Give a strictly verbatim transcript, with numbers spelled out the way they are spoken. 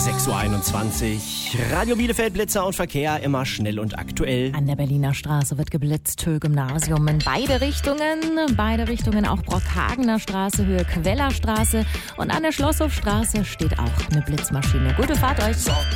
sechs Uhr einundzwanzig. Radio Bielefeld, Blitzer und Verkehr, immer schnell und aktuell. An der Berliner Straße wird geblitzt, Höhe Gymnasium in beide Richtungen. Beide Richtungen auch Brockhagener Straße, Höhe Quellerstraße. Und an der Schlosshofstraße steht auch eine Blitzmaschine. Gute Fahrt euch.